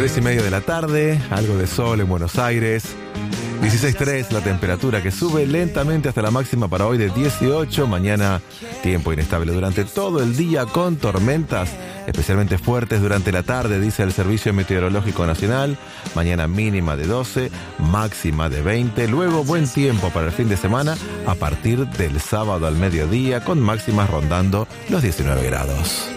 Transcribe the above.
6:30 de la tarde, algo de sol en Buenos Aires. 16:3 la temperatura, que sube lentamente hasta la máxima para hoy de 18. Mañana tiempo inestable durante todo el día con tormentas especialmente fuertes durante la tarde, dice el Servicio Meteorológico Nacional. Mañana mínima de 12, máxima de 20. Luego buen tiempo para el fin de semana a partir del sábado al mediodía con máximas rondando los 19 grados.